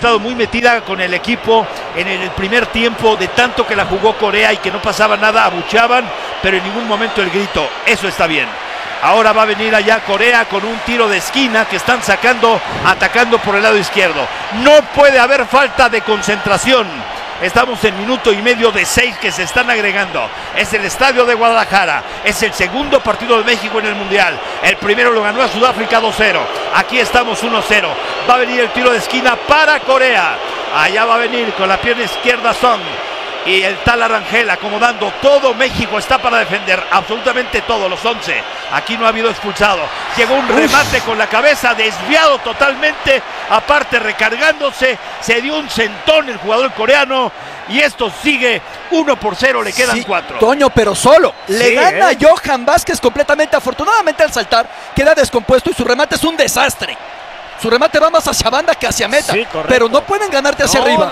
estado muy metida con el equipo en el primer tiempo, de tanto que la jugó Corea y que no pasaba nada, abucheaban, pero en ningún momento el grito. Eso está bien. Ahora va a venir allá Corea con un tiro de esquina que están sacando, atacando por el lado izquierdo. No puede haber falta de concentración. Estamos en minuto y medio de 6 que se están agregando. Es el estadio de Guadalajara. Es el segundo partido de México en el Mundial. El primero lo ganó a Sudáfrica 2-0. Aquí estamos 1-0. Va a venir el tiro de esquina para Corea. Allá va a venir con la pierna izquierda Son. Y el Tala Rangel acomodando. Todo México está para defender. Absolutamente todo, los 11. Aquí no ha habido expulsado. Llegó un remate con la cabeza, desviado totalmente. Aparte recargándose. Se dio un sentón el jugador coreano. Y esto sigue 1-0. Le quedan 4. Toño, pero solo. Le gana Johan Vázquez completamente. Afortunadamente al saltar queda descompuesto y su remate es un desastre. Su remate va más hacia banda que hacia meta. Sí, pero no pueden ganarte hacia arriba.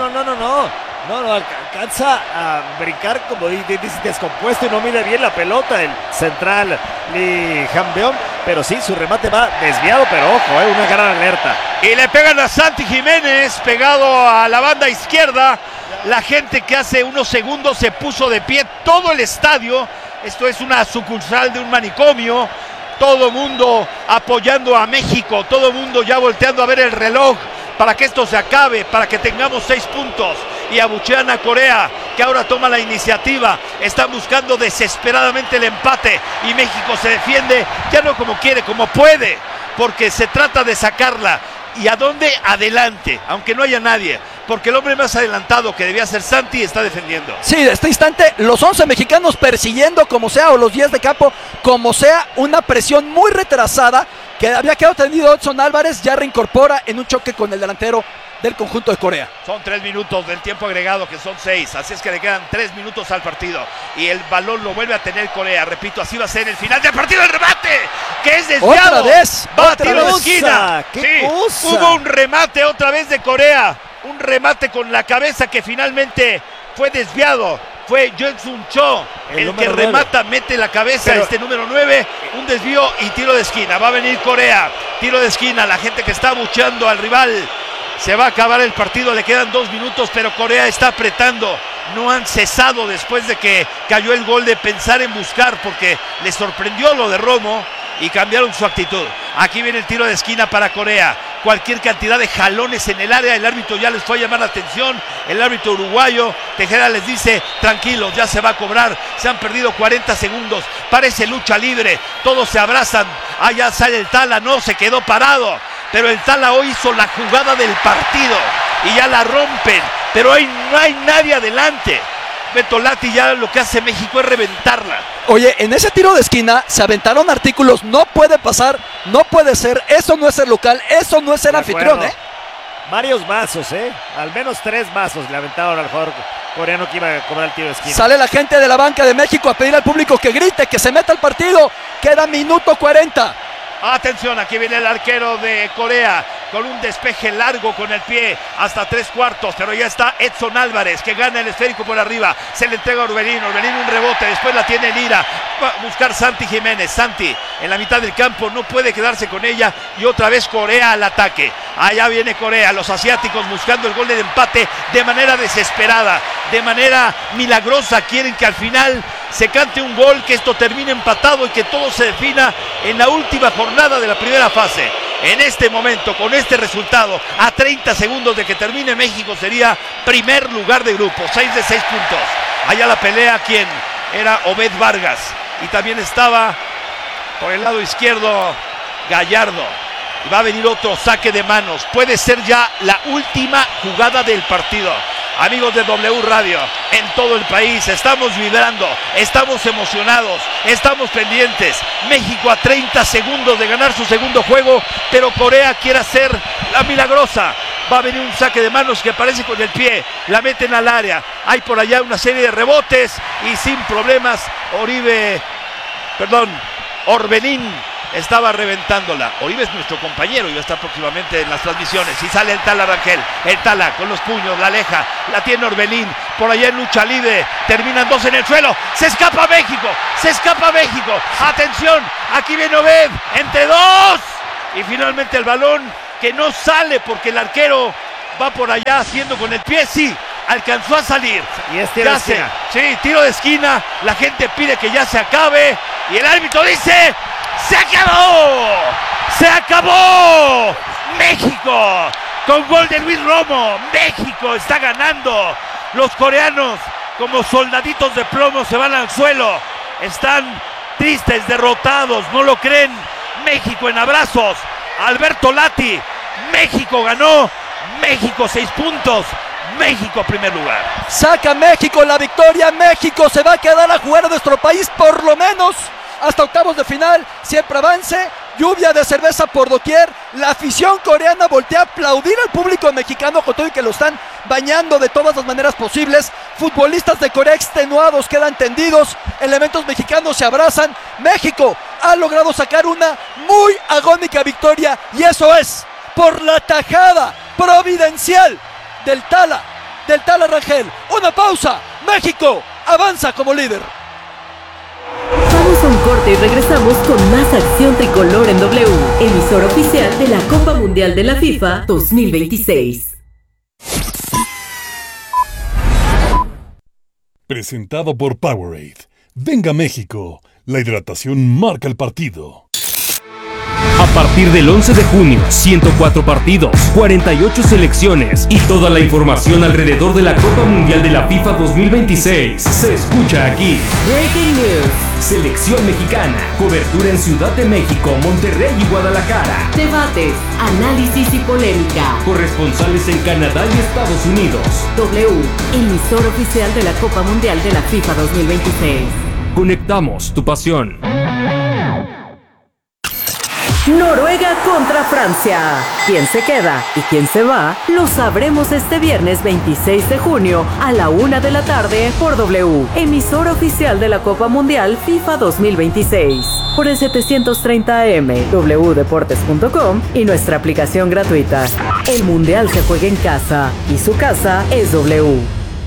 No, alcanza a brincar como dice, descompuesto y no mide bien la pelota el central Lee Hambeon, pero sí, su remate va desviado, pero ojo, una gran alerta. Y le pegan a Santi Jiménez, pegado a la banda izquierda. La gente que hace unos segundos se puso de pie, todo el estadio. Esto es una sucursal de un manicomio. Todo mundo apoyando a México, todo mundo ya volteando a ver el reloj para que esto se acabe, para que tengamos 6 puntos. Y abuchean a Corea, que ahora toma la iniciativa. Están buscando desesperadamente el empate y México se defiende, ya no como quiere, como puede, porque se trata de sacarla. ¿Y a dónde? Adelante, aunque no haya nadie, porque el hombre más adelantado que debía ser Santi está defendiendo. Sí, de este instante los 11 mexicanos persiguiendo como sea, o los 10 de campo como sea, una presión muy retrasada que había quedado tendido. Edson Álvarez ya reincorpora en un choque con el delantero del conjunto de Corea. Son 3 minutos del tiempo agregado, que son 6, así es que le quedan 3 minutos al partido y el balón lo vuelve a tener Corea. Repito, así va a ser el final del partido. El remate, que es desviado. Otra vez, va a tiro de esquina. ¿Qué cosa? Hubo un remate otra vez de Corea, un remate con la cabeza que finalmente fue desviado. Fue Jeong-Sung Cho el que remata, mete la cabeza, pero número 9, un desvío y tiro de esquina. Va a venir Corea, tiro de esquina, la gente que está abucheando al rival. Se va a acabar el partido, le quedan 2 minutos, pero Corea está apretando. No han cesado después de que cayó el gol de pensar en buscar, porque les sorprendió lo de Romo y cambiaron su actitud. Aquí viene el tiro de esquina para Corea. Cualquier cantidad de jalones en el área, el árbitro ya les fue a llamar la atención. El árbitro uruguayo Tejeda les dice: tranquilos, ya se va a cobrar. Se han perdido 40 segundos, parece lucha libre. Todos se abrazan. Allá sale el Tala, no, se quedó parado. Pero el Tala hoy hizo la jugada del partido y ya la rompen, pero hoy no hay nadie adelante. Beto Lati, ya lo que hace México es reventarla. Oye, en ese tiro de esquina se aventaron artículos, no puede pasar, no puede ser, eso no es el local, eso no es ser anfitrión, Varios vasos, al menos 3 vasos le aventaron al jugador coreano que iba a cobrar el tiro de esquina. Sale la gente de la banca de México a pedir al público que grite, que se meta al partido. Queda minuto 40. Atención, aquí viene el arquero de Corea con un despeje largo con el pie hasta 3/4, pero ya está Edson Álvarez, que gana el esférico por arriba. Se le entrega a Orbelín un rebote, después la tiene Lira. Va a buscar Santi Jiménez. Santi en la mitad del campo, no puede quedarse con ella y otra vez Corea al ataque. Allá viene Corea, los asiáticos buscando el gol de empate de manera desesperada, de manera milagrosa. Quieren que al final se cante un gol, que esto termine empatado y que todo se defina en la última jornada de la primera fase. En este momento, con este resultado, a 30 segundos de que termine, México sería primer lugar de grupo, 6 de 6 puntos. Allá la pelea, ¿quién? Era Obed Vargas. Y también estaba por el lado izquierdo Gallardo. Y va a venir otro saque de manos. Puede ser ya la última jugada del partido. Amigos de W Radio, en todo el país estamos vibrando, estamos emocionados, estamos pendientes. México a 30 segundos de ganar su segundo juego, pero Corea quiere hacer la milagrosa. Va a venir un saque de manos que aparece con el pie, la meten al área. Hay por allá una serie de rebotes y sin problemas Orbelín estaba reventándola. Oribe es nuestro compañero y va a estar próximamente en las transmisiones. Y sale el Tala Rangel, el Tala con los puños, la aleja, la tiene Orbelín, por allá en lucha libre, terminan 2 en el suelo, se escapa México, atención, aquí viene Obed, entre 2, y finalmente el balón que no sale porque el arquero va por allá haciendo con el pie, sí, alcanzó a salir. Y es tiro de esquina. Sí, tiro de esquina, la gente pide que ya se acabe y el árbitro dice, ¡se acabó! ¡Se acabó! ¡México! Con gol de Luis Romo, México está ganando. Los coreanos, como soldaditos de plomo, se van al suelo. Están tristes, derrotados, no lo creen. México en abrazos. Alberto Lati, México ganó. México 6 puntos. México primer lugar. Saca México la victoria. México se va a quedar a jugar a nuestro país por lo menos hasta octavos de final. Siempre avance. Lluvia de cerveza por doquier. La afición coreana voltea a aplaudir al público mexicano con todo y que lo están bañando de todas las maneras posibles. Futbolistas de Corea extenuados quedan tendidos. Elementos mexicanos se abrazan. México ha logrado sacar una muy agónica victoria y eso es por la tajada providencial del Tala Rangel. Una pausa. México avanza como líder. Vamos a un corte y regresamos con más acción tricolor en W, emisora oficial de la Copa Mundial de la FIFA 2026. Presentado por Powerade. Venga México, la hidratación marca el partido. A partir del 11 de junio, 104 partidos, 48 selecciones y toda la información alrededor de la Copa Mundial de la FIFA 2026 se escucha aquí. Breaking News. Selección mexicana, cobertura en Ciudad de México, Monterrey y Guadalajara. Debates, análisis y polémica. Corresponsales en Canadá y Estados Unidos. W, emisor oficial de la Copa Mundial de la FIFA 2026. Conectamos tu pasión. Noruega contra Francia. ¿Quién se queda y quién se va? Lo sabremos este viernes 26 de junio a la 1 de la tarde por W, emisora oficial de la Copa Mundial FIFA 2026. Por el 730 AM, wdeportes.com y nuestra aplicación gratuita. El Mundial se juega en casa y su casa es W.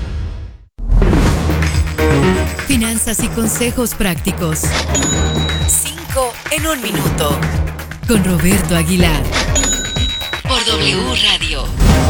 Finanzas y consejos prácticos. 5 en 1 minuto. Con Roberto Aguilar. Por W Radio.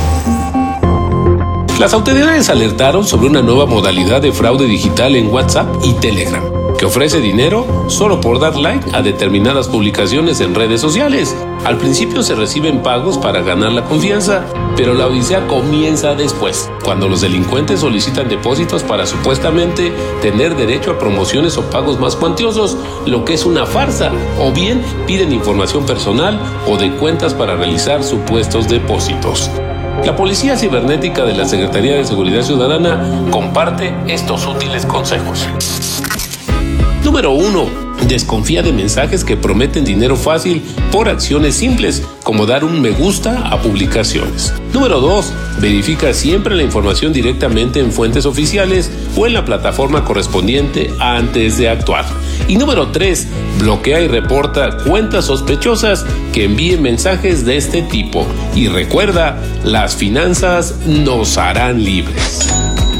Las autoridades alertaron sobre una nueva modalidad de fraude digital en WhatsApp y Telegram, que ofrece dinero solo por dar like a determinadas publicaciones en redes sociales. Al principio se reciben pagos para ganar la confianza, pero la odisea comienza después, cuando los delincuentes solicitan depósitos para supuestamente tener derecho a promociones o pagos más cuantiosos, lo que es una farsa, o bien piden información personal o de cuentas para realizar supuestos depósitos. La Policía Cibernética de la Secretaría de Seguridad Ciudadana comparte estos útiles consejos. Número 1. Desconfía de mensajes que prometen dinero fácil por acciones simples, como dar un me gusta a publicaciones. Número 2. Verifica siempre la información directamente en fuentes oficiales o en la plataforma correspondiente antes de actuar. Y número 3. Bloquea y reporta cuentas sospechosas que envíen mensajes de este tipo. Y recuerda, las finanzas nos harán libres.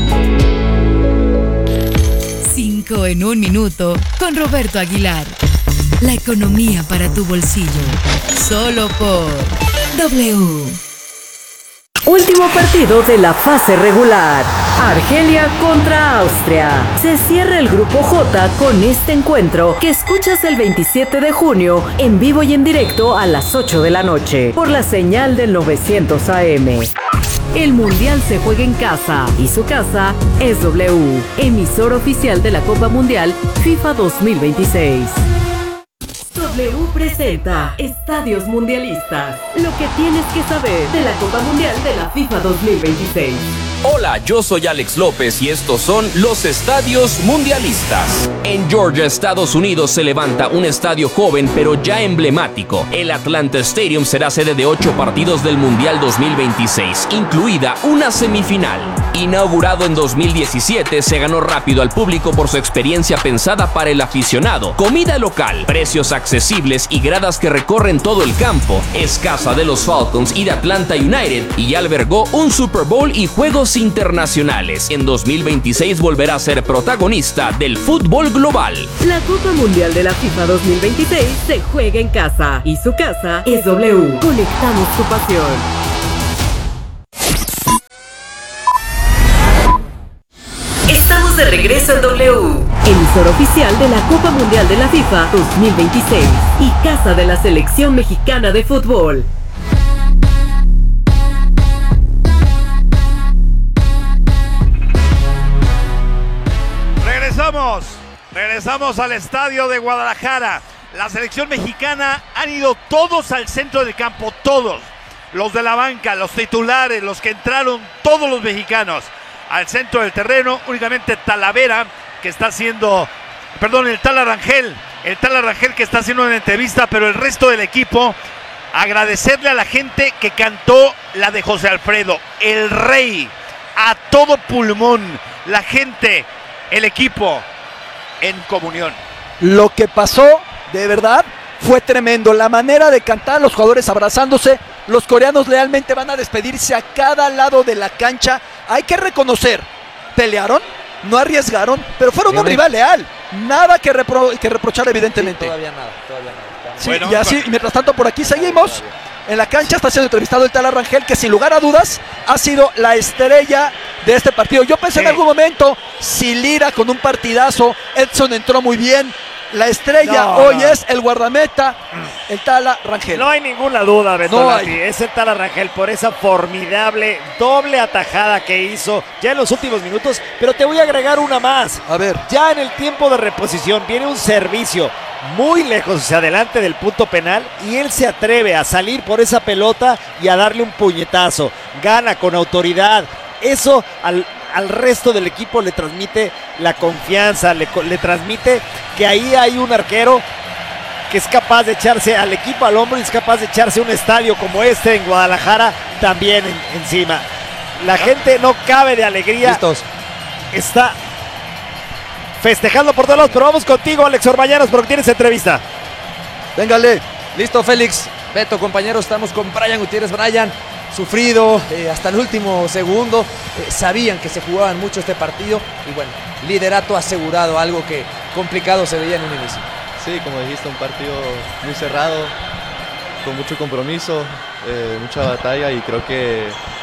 5 en 1 minuto con Roberto Aguilar. La economía para tu bolsillo. Solo por W. Último partido de la fase regular. Argelia contra Austria. Se cierra el grupo J con este encuentro que escuchas el 27 de junio en vivo y en directo a las 8 de la noche por la señal del 900 AM. El Mundial se juega en casa y su casa es W, emisor oficial de la Copa Mundial FIFA 2026. W presenta Estadios Mundialistas. Lo que tienes que saber de la Copa Mundial de la FIFA 2026. Hola, yo soy Alex López y estos son los Estadios Mundialistas. En Georgia, Estados Unidos, se levanta un estadio joven pero ya emblemático. El Atlanta Stadium será sede de 8 partidos del Mundial 2026, incluida una semifinal. Inaugurado en 2017, se ganó rápido al público por su experiencia pensada para el aficionado. Comida local, precios accesibles y gradas que recorren todo el campo. Es casa de los Falcons y de Atlanta United y albergó un Super Bowl y juegos internacionales. En 2026 volverá a ser protagonista del fútbol global. La Copa Mundial de la FIFA 2026 se juega en casa y su casa es W. Conectamos tu pasión. de regreso en W. Emisor oficial de la Copa Mundial de la FIFA 2026 y casa de la Selección Mexicana de Fútbol. Regresamos al estadio de Guadalajara. La selección mexicana han ido todos al centro del campo, todos. Los de la banca, los titulares, los que entraron, todos los mexicanos al centro del terreno. Únicamente Talavera, que está haciendo, el Tala Rangel que está haciendo una entrevista, pero el resto del equipo, agradecerle a la gente que cantó la de José Alfredo, El Rey, a todo pulmón, la gente, el equipo en comunión. Lo que pasó, de verdad, fue tremendo. La manera de cantar, los jugadores abrazándose. Los coreanos realmente van a despedirse a cada lado de la cancha. Hay que reconocer, pelearon, no arriesgaron, pero fueron un rival leal. Nada que reprochar, evidentemente. Sí, todavía nada. Sí, bueno, y así, y mientras tanto, por aquí seguimos. En la cancha está siendo entrevistado el Tala Rangel, que sin lugar a dudas ha sido la estrella de este partido. Yo pensé en algún momento, si Lira con un partidazo, Edson entró muy bien. La estrella hoy es el guardameta, el Tala Rangel. No hay ninguna duda, Betolati, es el Tala Rangel por esa formidable doble atajada que hizo ya en los últimos minutos, pero te voy a agregar una más. A ver. Ya en el tiempo de reposición viene un servicio muy lejos hacia adelante del punto penal y él se atreve a salir por esa pelota y a darle un puñetazo. Gana con autoridad. Eso al resto del equipo le transmite la confianza, le transmite que ahí hay un arquero que es capaz de echarse al equipo al hombro y es capaz de echarse un estadio como este en Guadalajara también encima. La gente no cabe de alegría. Listos. Está festejando por todos lados, pero vamos contigo, Alex Orbañanos, porque tienes entrevista. Véngale. Listo, Félix. Beto, compañeros, estamos con Brian Gutiérrez. Brian, sufrido hasta el último segundo, sabían que se jugaban mucho este partido y bueno, liderato asegurado, algo que complicado se veía en un inicio. Sí, como dijiste, un partido muy cerrado, con mucho compromiso, mucha batalla y creo que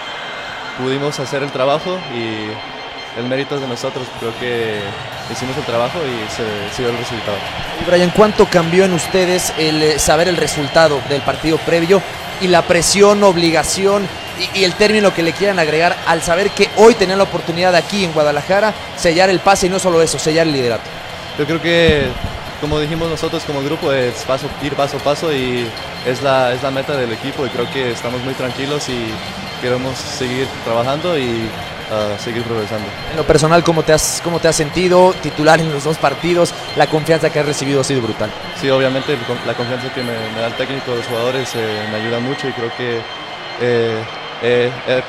pudimos hacer el trabajo y el mérito es de nosotros, creo que hicimos el trabajo y se dio el resultado. Y Brian, ¿cuánto cambió en ustedes el saber el resultado del partido previo y la presión, obligación y el término que le quieran agregar al saber que hoy tenían la oportunidad aquí en Guadalajara sellar el pase y no solo eso, sellar el liderato? Yo creo que, como dijimos nosotros como grupo, es ir paso a paso y es la meta del equipo y creo que estamos muy tranquilos y queremos seguir trabajando y seguir progresando. En lo personal, ¿cómo te has sentido? Titular en los dos partidos, la confianza que has recibido ha sido brutal. Sí, obviamente la confianza que me da el técnico, los jugadores me ayudan mucho y creo que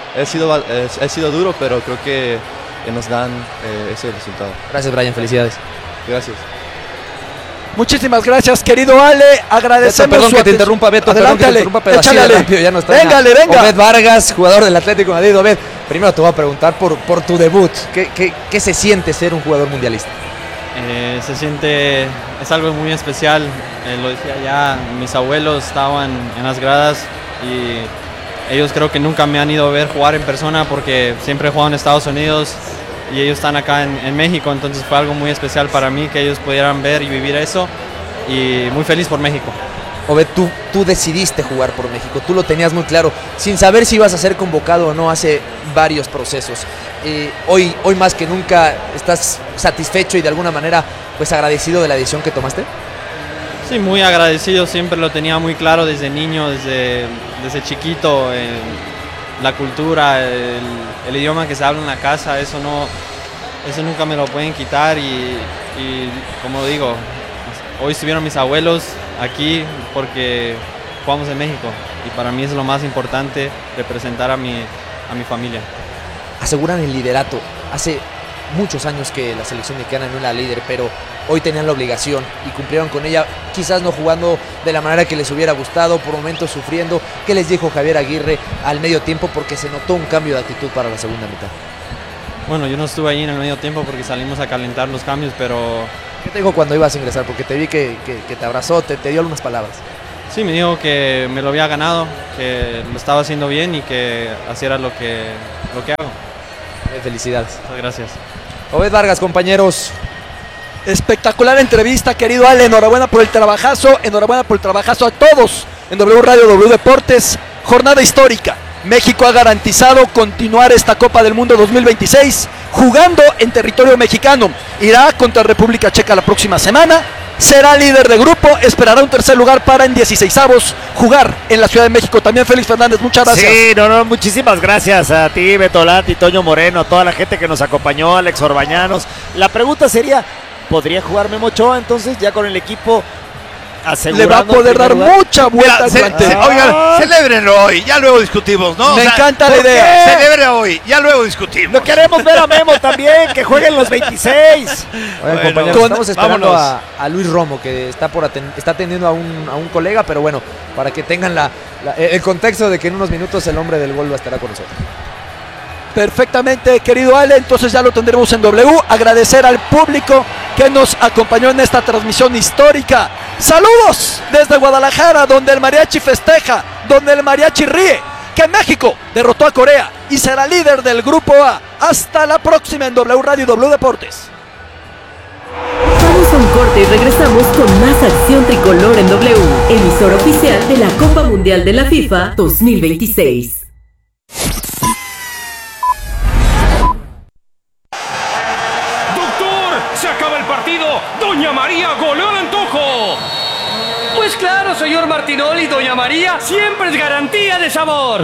he sido duro, pero creo que nos dan ese resultado. Gracias, Brian, felicidades. Gracias. Muchísimas gracias, querido Ale. Agradecemos. Beto, perdón que te interrumpa, Beto. Adelante, perdón que te interrumpa, pero así de rápido ya no está. Véngale, venga. Obed Vargas, jugador del Atlético de Madrid. Obed, primero te voy a preguntar por tu debut. ¿Qué se siente ser un jugador mundialista? Se siente, es algo muy especial. Lo decía ya, mis abuelos estaban en las gradas y ellos creo que nunca me han ido a ver jugar en persona porque siempre he jugado en Estados Unidos y ellos están acá en México, entonces fue algo muy especial para mí que ellos pudieran ver y vivir eso y muy feliz por México. Obed, tú decidiste jugar por México, tú lo tenías muy claro, sin saber si ibas a ser convocado o no hace varios procesos. Hoy más que nunca estás satisfecho y de alguna manera pues agradecido de la decisión que tomaste. Sí, muy agradecido, siempre lo tenía muy claro desde niño, desde chiquito. La cultura, el idioma que se habla en la casa, eso nunca me lo pueden quitar y como digo, hoy estuvieron mis abuelos aquí porque jugamos en México y para mí es lo más importante, representar a mi familia. Aseguran el liderato. Hace muchos años que la selección mexicana no era líder, pero hoy tenían la obligación y cumplieron con ella, quizás no jugando de la manera que les hubiera gustado, por momentos sufriendo. ¿Qué les dijo Javier Aguirre al medio tiempo? Porque se notó un cambio de actitud para la segunda mitad. Bueno, yo no estuve ahí en el medio tiempo porque salimos a calentar los cambios, pero... ¿Qué te dijo cuando ibas a ingresar? Porque te vi que te abrazó, te dio algunas palabras. Sí, me dijo que me lo había ganado, que lo estaba haciendo bien y que así era lo que hago. Felicidades. Muchas gracias. Obed Vargas, compañeros. Espectacular entrevista, querido Ale. Enhorabuena por el trabajazo. Enhorabuena por el trabajazo a todos en W Radio, W Deportes. Jornada histórica. México ha garantizado continuar esta Copa del Mundo 2026 jugando en territorio mexicano. Irá contra República Checa la próxima semana. Será líder de grupo, esperará un tercer lugar para en 16avos jugar en la Ciudad de México. También Félix Fernández, muchas gracias. Sí, muchísimas gracias a ti, Beto Lati, Toño Moreno, a toda la gente que nos acompañó, Alex Orbañanos. La pregunta sería, ¿podría jugar Memo Ochoa entonces ya con el equipo asegurando? Le va a poder dar mucha vuelta al plantel. Oigan, celébrenlo hoy, ya luego discutimos, ¿no? Me encanta la idea. Celebre hoy, ya luego discutimos. Lo queremos ver a Memo también, que jueguen los 26. Oigan, compañeros, estamos esperando a Luis Romo, que está atendiendo a un colega, pero bueno, para que tengan el contexto de que en unos minutos el hombre del gol estará con nosotros. Perfectamente, querido Ale, entonces ya lo tendremos en W. Agradecer al público que nos acompañó en esta transmisión histórica. Saludos desde Guadalajara, donde el mariachi festeja, donde el mariachi ríe, que México derrotó a Corea y será líder del Grupo A. Hasta la próxima en W Radio y W Deportes. Vamos a un corte y regresamos con más acción tricolor en W, emisora oficial de la Copa Mundial de la FIFA 2026. ¡Se acaba el partido! ¡Doña María goleó al antojo! Pues claro, señor Martinoli, Doña María siempre es garantía de sabor.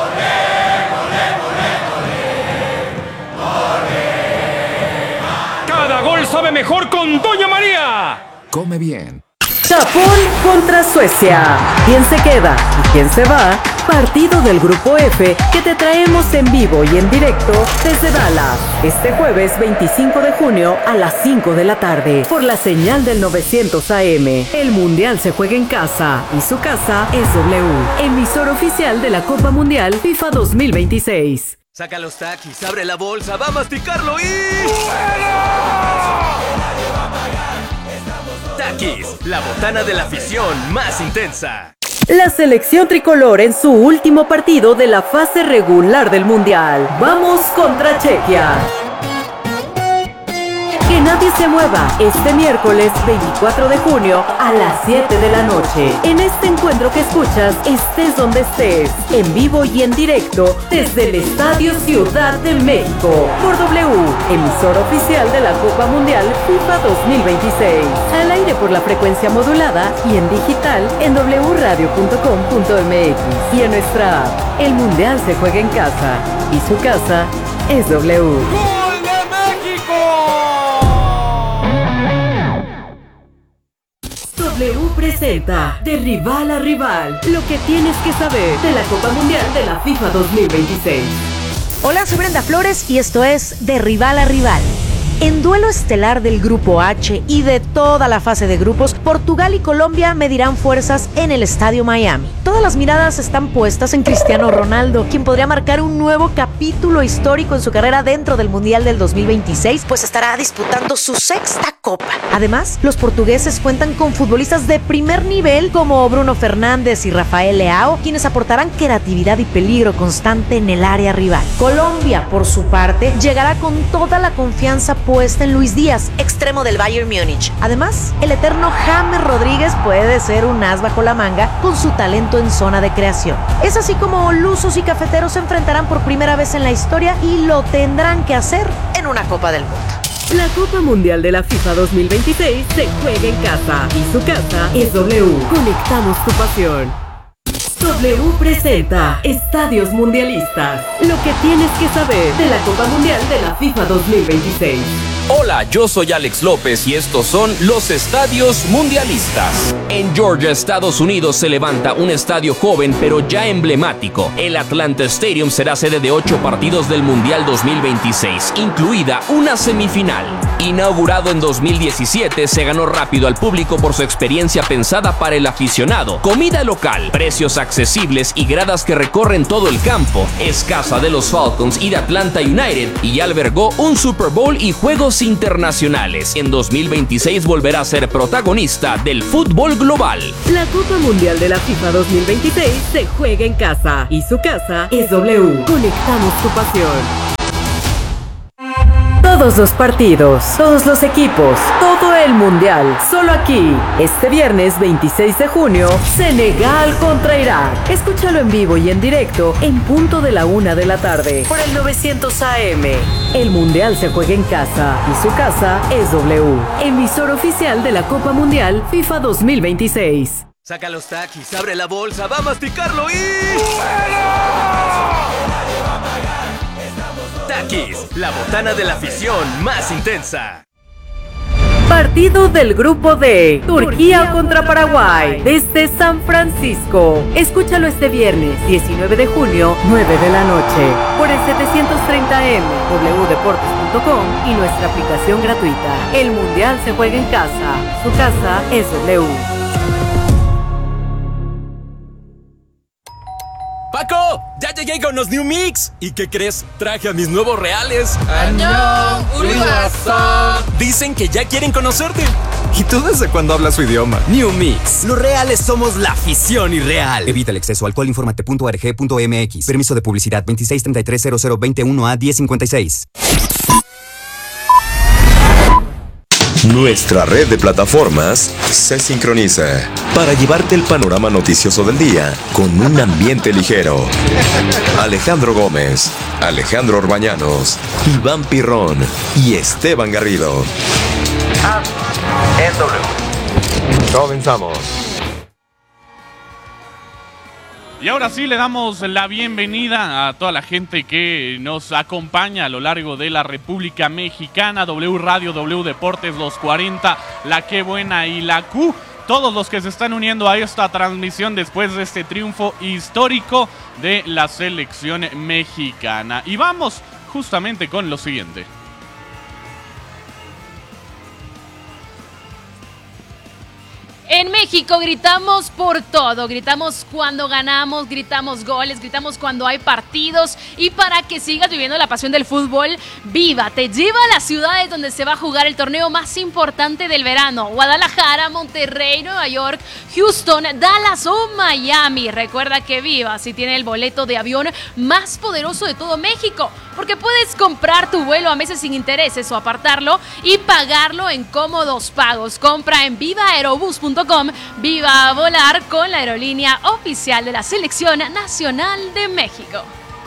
¡Cada gol sabe mejor con Doña María! Come bien. Japón contra Suecia. ¿Quién se queda y quién se va? Partido del Grupo F que te traemos en vivo y en directo desde Dallas. Este jueves 25 de junio a las 5 de la tarde por la señal del 900 AM. El Mundial se juega en casa y su casa es W. Emisor oficial de la Copa Mundial FIFA 2026. Saca los taquis, abre la bolsa, va a masticarlo y... Takis, la botana de la afición más intensa. La selección tricolor en su último partido de la fase regular del Mundial. Vamos contra Chequia. Que nadie se mueva este miércoles 24 de junio a las 7 de la noche. En este encuentro que escuchas, estés donde estés, en vivo y en directo desde el Estadio Ciudad de México. Por W, emisor oficial de la Copa Mundial FIFA 2026. Al aire por la frecuencia modulada y en digital en wradio.com.mx y en nuestra app. El Mundial se juega en casa y su casa es W. ¡Gol de México! W presenta De Rival a Rival, lo que tienes que saber de la Copa Mundial de la FIFA 2026. Hola, soy Brenda Flores y esto es De Rival a Rival. En duelo estelar del Grupo H y de toda la fase de grupos, Portugal y Colombia medirán fuerzas en el Estadio Miami. Todas las miradas están puestas en Cristiano Ronaldo, quien podría marcar un nuevo capítulo histórico en su carrera dentro del Mundial del 2026, pues estará disputando su sexta Copa. Además, los portugueses cuentan con futbolistas de primer nivel como Bruno Fernández y Rafael Leao, quienes aportarán creatividad y peligro constante en el área rival. Colombia, por su parte, llegará con toda la confianza puesta en Luis Díaz, extremo del Bayern Múnich. Además, el eterno James Rodríguez puede ser un as bajo la manga con su talento en zona de creación. Es así como lusos y cafeteros se enfrentarán por primera vez en la historia y lo tendrán que hacer en una Copa del Mundo. La Copa Mundial de la FIFA 2026 se juega en casa y su casa es W. Conectamos tu pasión. W presenta Estadios Mundialistas. Lo que tienes que saber de la Copa Mundial de la FIFA 2026. Hola, yo soy Alex López y estos son los Estadios Mundialistas. En Georgia, Estados Unidos, se levanta un estadio joven pero ya emblemático. El Atlanta Stadium será sede de 8 partidos del Mundial 2026, incluida una semifinal. Inaugurado en 2017, se ganó rápido al público por su experiencia pensada para el aficionado. Comida local, precios accesibles y gradas que recorren todo el campo. Es casa de los Falcons y de Atlanta United y albergó un Super Bowl y juegos internacionales. En 2026 volverá a ser protagonista del fútbol global. La Copa Mundial de la FIFA 2026 se juega en casa y su casa es W. Conectamos tu pasión. Todos los partidos, todos los equipos, todo el mundial. Solo aquí, este viernes 26 de junio, Senegal contra Irak. Escúchalo en vivo y en directo en punto de la 1 de la tarde por el 900 AM. El mundial se juega en casa y su casa es W. Emisor oficial de la Copa Mundial FIFA 2026. Saca los taquis, abre la bolsa, va a masticarlo y... Takis, la botana de la afición más intensa. Partido del grupo D, Turquía contra Paraguay, desde San Francisco. Escúchalo este viernes, 19 de junio, 9 de la noche, por el 730M, wdeportes.com y nuestra aplicación gratuita. El mundial se juega en casa, su casa es W. ¡Paco! ¡Ya llegué con los New Mix! ¿Y qué crees? Traje a mis nuevos reales. ¡Añón! ¡Uribaso! Dicen que ya quieren conocerte. ¿Y tú desde cuándo hablas su idioma? New Mix. Los reales somos la afición irreal. Evita el exceso. Alcohol. Infórmate.org.mx. Permiso de publicidad 26330021A1056. Nuestra red de plataformas se sincroniza para llevarte el panorama noticioso del día con un ambiente ligero. Alejandro Gómez, Alejandro Orbañanos, Iván Pirrón y Esteban Garrido. Comenzamos. Y ahora sí le damos la bienvenida a toda la gente que nos acompaña a lo largo de la República Mexicana, W Radio, W Deportes, los 40, la Qué Buena y la Q. Todos los que se están uniendo a esta transmisión después de este triunfo histórico de la selección mexicana. Y vamos justamente con lo siguiente. En México gritamos por todo, gritamos cuando ganamos, gritamos goles, gritamos cuando hay partidos y para que sigas viviendo la pasión del fútbol, Viva te lleva a las ciudades donde se va a jugar el torneo más importante del verano, Guadalajara, Monterrey, Nueva York, Houston, Dallas o Miami. Recuerda que Viva sí tiene el boleto de avión más poderoso de todo México, porque puedes comprar tu vuelo a meses sin intereses o apartarlo y pagarlo en cómodos pagos. Compra en vivaerobus.com. Viva a volar con la aerolínea oficial de la Selección Nacional de México.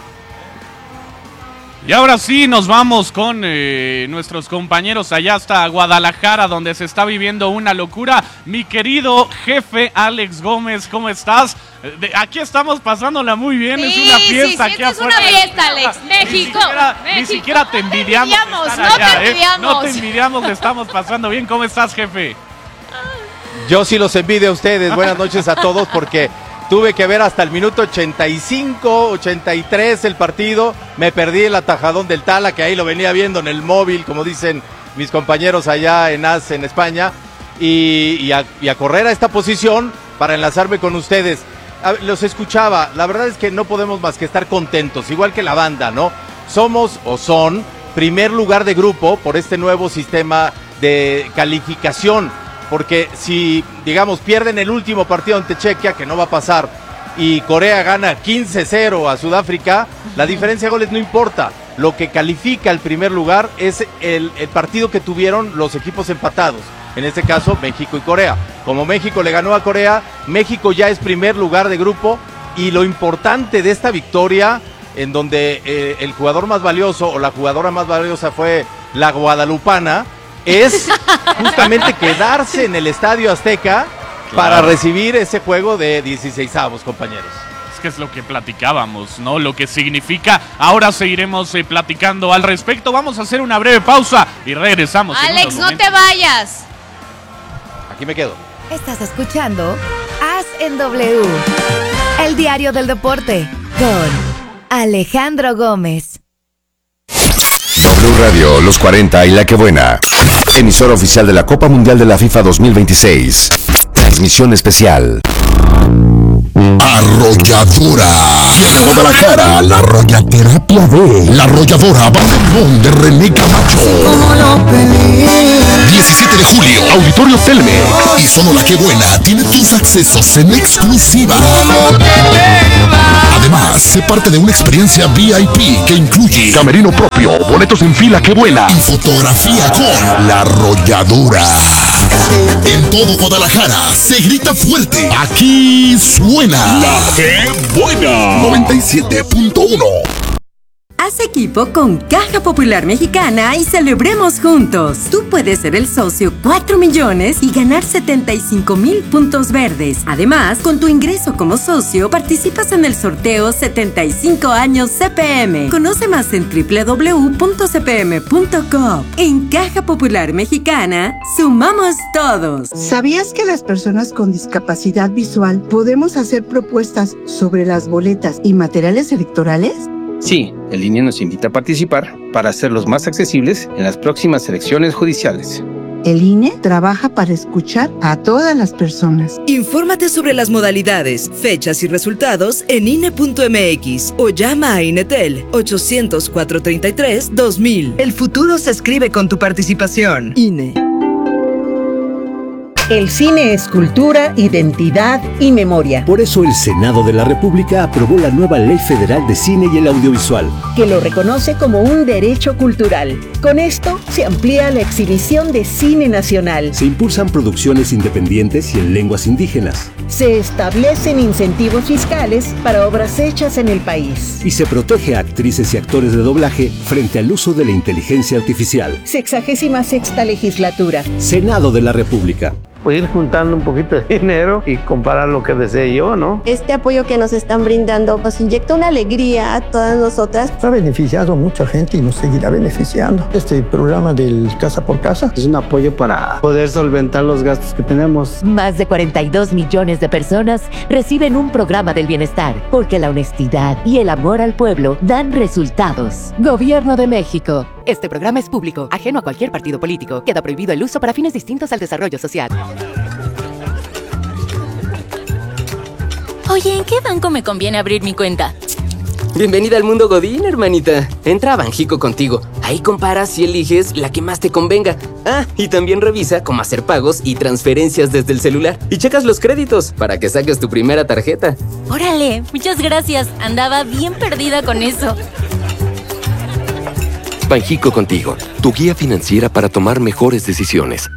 Y ahora sí nos vamos con nuestros compañeros allá hasta Guadalajara, donde se está viviendo una locura. Mi querido jefe Alex Gómez, ¿cómo estás? Aquí estamos pasándola muy bien, sí, es una fiesta aquí afuera. Es una fiesta, Alex. México. Ni siquiera te envidiamos. No te envidiamos, le estamos pasando bien. ¿Cómo estás, jefe? Yo sí los envidio a ustedes. Buenas noches a todos porque tuve que ver hasta el minuto 85, 83 el partido. Me perdí el atajadón del Tala, que ahí lo venía viendo en el móvil, como dicen mis compañeros allá en AS en España. Y a correr a esta posición para enlazarme con ustedes. Los escuchaba. La verdad es que no podemos más que estar contentos, igual que la banda, ¿no? Somos o son primer lugar de grupo por este nuevo sistema de calificación. Porque si, digamos, pierden el último partido ante Chequia, que no va a pasar, y Corea gana 15-0 a Sudáfrica, la diferencia de goles no importa. Lo que califica el primer lugar es el partido que tuvieron los equipos empatados. En este caso, México y Corea. Como México le ganó a Corea, México ya es primer lugar de grupo. Y lo importante de esta victoria, en donde el jugador más valioso o la jugadora más valiosa fue la guadalupana, es justamente quedarse en el Estadio Azteca para recibir ese juego de 16avos, compañeros. Es que es lo que platicábamos, ¿no? Lo que significa. Ahora seguiremos platicando al respecto. Vamos a hacer una breve pausa y regresamos. Alex, no te vayas. Aquí me quedo. Estás escuchando As en W, el diario del deporte, con Alejandro Gómez. W Radio, los 40 y la que buena. Emisora oficial de la Copa Mundial de la FIFA 2026. Transmisión especial. Arrolladora. Guadalajara, la Arroyaterapia B. La Arrolladora, Bandejón de René Camacho. Como lo pedí. 17 de julio, Auditorio Telmex. Y solo La Que Buena tiene tus accesos en exclusiva. Además, sé parte de una experiencia VIP que incluye camerino propio, boletos en fila Que Buena y fotografía con La Arrolladora. En todo Guadalajara se grita fuerte. Aquí suena La Que Buena 97.1. Haz equipo con Caja Popular Mexicana y celebremos juntos. Tú puedes ser el socio 4 millones y ganar 75,000 puntos verdes. Además, con tu ingreso como socio, participas en el sorteo 75 años CPM. Conoce más en www.cpm.com. En Caja Popular Mexicana, sumamos todos. ¿Sabías que las personas con discapacidad visual podemos hacer propuestas sobre las boletas y materiales electorales? Sí, el INE nos invita a participar para hacerlos más accesibles en las próximas elecciones judiciales. El INE trabaja para escuchar a todas las personas. Infórmate sobre las modalidades, fechas y resultados en INE.mx o llama a INETEL 800-433-2000. El futuro se escribe con tu participación. INE. El cine es cultura, identidad y memoria. Por eso el Senado de la República aprobó la nueva Ley Federal de Cine y el Audiovisual, que lo reconoce como un derecho cultural. Con esto se amplía la exhibición de cine nacional. Se impulsan producciones independientes y en lenguas indígenas. Se establecen incentivos fiscales para obras hechas en el país. Y se protege a actrices y actores de doblaje frente al uso de la inteligencia artificial. 66ª legislatura. Senado de la República. Pues ir juntando un poquito de dinero y comprar lo que desee yo, ¿no? Este apoyo que nos están brindando nos inyecta una alegría a todas nosotras. Ha beneficiado a mucha gente y nos seguirá beneficiando. Este programa del Casa por Casa es un apoyo para poder solventar los gastos que tenemos. Más de 42 millones de personas reciben un programa del bienestar, porque la honestidad y el amor al pueblo dan resultados. Gobierno de México. Este programa es público, ajeno a cualquier partido político. Queda prohibido el uso para fines distintos al desarrollo social. Oye, ¿en qué banco me conviene abrir mi cuenta? Bienvenida al mundo Godín, hermanita. Entra a Banjico Contigo. Ahí comparas y eliges la que más te convenga. Ah, y también revisa cómo hacer pagos y transferencias desde el celular. Y checas los créditos para que saques tu primera tarjeta. Órale, muchas gracias. Andaba bien perdida con eso. Banjico Contigo, tu guía financiera para tomar mejores decisiones.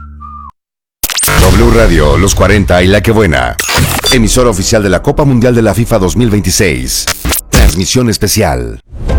W Radio, Los 40 y La Que Buena. Emisora oficial de la Copa Mundial de la FIFA 2026. Transmisión especial.